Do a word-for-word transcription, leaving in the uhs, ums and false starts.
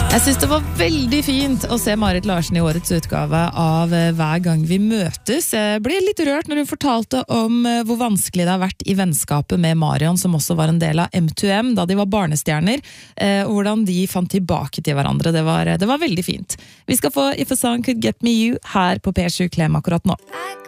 Jeg synes det var veldig fint å se Marit Larsen i årets utgave av Hver gang vi møtes. Jeg ble litt rørt når hun fortalte om hvor vanskelig det har vært i vennskapet med Marion, som også var en del av M to M da de var barnestjerner, og hvordan de fant tilbake til hverandre. Det var, det var veldig fint. Vi skal få If a Song Could Get Me You her på P sju Klem akkurat nå.